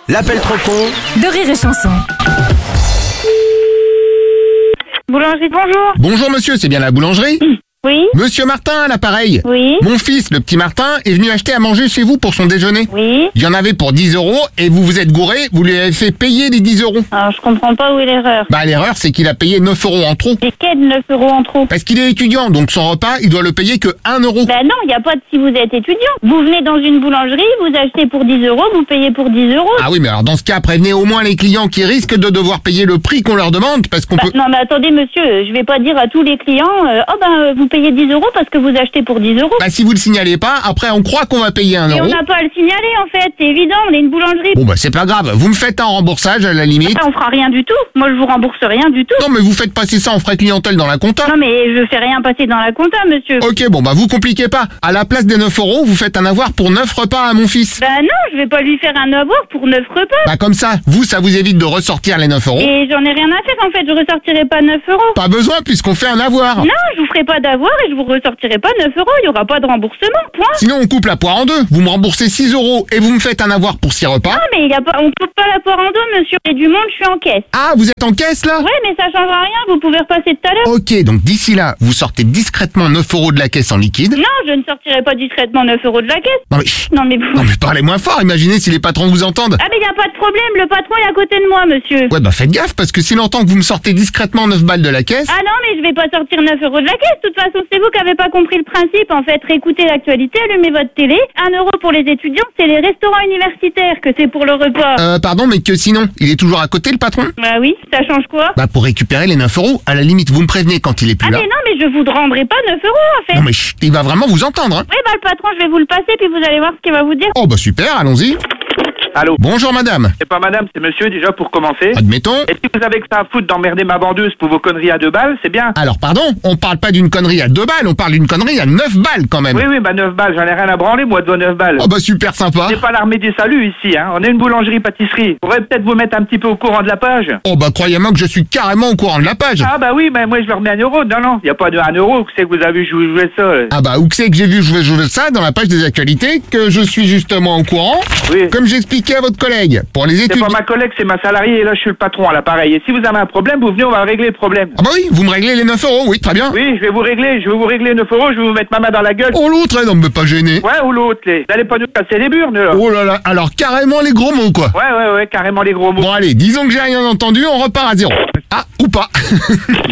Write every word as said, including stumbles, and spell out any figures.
L'appel trop con de Rire et Chanson. Boulangerie, bonjour. Bonjour monsieur, c'est bien la boulangerie? Oui, Monsieur Martin à l'appareil. oui, Mon fils, le petit Martin, est venu acheter à manger chez vous pour son déjeuner. oui. Il y en avait pour dix euros et vous vous êtes gouré, vous lui avez fait payer les dix euros. Alors, je comprends pas où est l'erreur. Bah l'erreur c'est qu'il a payé neuf euros en trop. Et quel neuf euros en trop? Parce qu'il est étudiant, donc son repas, il doit le payer que un euro. Ben non, il n'y a pas de si vous êtes étudiant. Vous venez dans une boulangerie, vous achetez pour dix euros, vous payez pour dix euros. Ah oui, mais alors dans ce cas, prévenez au moins les clients qui risquent de devoir payer le prix qu'on leur demande, parce qu'on Bah, peut... non, mais attendez, monsieur, je vais pas dire à tous les clients, euh, oh ben, euh, vous payez dix euros parce que vous achetez pour dix euros. Bah si vous le signalez pas, après on croit qu'on va payer un Et on euro. n'a pas à le signaler, en fait, c'est évident, on est une boulangerie. Bon bah c'est pas grave, vous me faites un remboursage à la limite. Ah, on fera rien du tout. Moi, je vous rembourse rien du tout. Non mais vous faites passer ça en frais clientèle dans la compta. Non, mais je fais rien passer dans la compta, monsieur. Ok, bon bah vous compliquez pas. À la place des neuf euros, vous faites un avoir pour neuf repas à mon fils. Bah non, je vais pas lui faire un avoir pour neuf repas. Bah comme ça, vous, ça vous évite de ressortir les neuf euros. Et j'en ai rien à faire, en fait, je ressortirai pas neuf euros. Pas besoin puisqu'on fait un avoir. Non, je vous ferai pas d'avoir et je vous ressortirai pas neuf euros. Il y aura pas de remboursement, point. Sinon on coupe la poire en deux. Vous me remboursez six euros et vous me faites un avoir pour six repas. Non, mais il y a pas, on coupe pas la poire en deux, monsieur. Il y a du monde, je suis en caisse. Ah, vous êtes en caisse là? Ouais, mais ça changera rien, vous pouvez repasser tout à l'heure. Ok, donc d'ici là, vous sortez discrètement neuf euros de la caisse en liquide. Non, je ne sortirai pas discrètement neuf euros de la caisse. Non mais, chut, Non, mais vous... non mais parlez moins fort, imaginez si les patrons vous entendent. Ah, mais il y a pas de problème, le patron est à côté de moi, monsieur. Ouais bah faites gaffe parce que s'il entend que vous me sortez discrètement neuf balles de la caisse... Ah non, mais je vais pas sortir neuf euros de la caisse. De toute façon, c'est vous qui avez pas compris le principe. En fait, réécoutez l'actualité, allumez votre télé. Un euro pour les étudiants, c'est les restaurants universitaires que c'est pour le repas. Euh, pardon, mais que sinon, il est toujours à côté le patron? Bah oui, ça change quoi? Bah pour récupérer les neuf euros, à la limite vous me prévenez quand il est plus Ah là. mais non, mais je vous rendrai pas neuf euros, en fait. Non mais chut, il va vraiment vous entendre hein. Oui, bah le patron, je vais vous le passer, puis vous allez voir ce qu'il va vous dire. Oh bah super, allons-y. Allô, Bonjour madame. c'est pas madame, c'est monsieur déjà pour commencer. Admettons. Et si vous avez que ça à foutre d'emmerder ma vendeuse pour vos conneries à deux balles, c'est bien. Alors pardon, on parle pas d'une connerie à deux balles, on parle d'une connerie à neuf balles quand même. Oui, oui, bah neuf balles, j'en ai rien à branler, moi, de vos neuf balles. Oh bah super sympa. C'est pas l'armée des saluts ici, hein. On est une boulangerie-pâtisserie. On pourrait peut-être vous mettre un petit peu au courant de la page. Oh bah croyez-moi que je suis carrément au courant de la page. Ah bah oui, mais moi je leur mets un euro. Non, non, y a pas de un euro, c'est que vous avez joué, joué ça. là. Ah bah où que c'est que j'ai vu jouer, jouer ça dans la page des actualités, que je suis justement au courant, Oui. comme j'expliquais à votre collègue. Pour les C'est études... pas ma collègue, c'est ma salariée, et là je suis le patron à l'appareil. Et si vous avez un problème, vous venez, on va régler le problème. Ah bah oui, vous me réglez les neuf euros, oui, très bien. Oui, je vais vous régler, je vais vous régler neuf euros, je vais vous mettre ma main dans la gueule. Oh l'autre, elle, non mais pas gêné. Ouais, ou l'autre, les. Vous allez pas nous casser les burnes, là. Oh là là, alors carrément les gros mots quoi. Ouais, ouais, ouais, carrément les gros mots. Bon allez, disons que j'ai rien entendu, on repart à zéro. Ah, ou pas.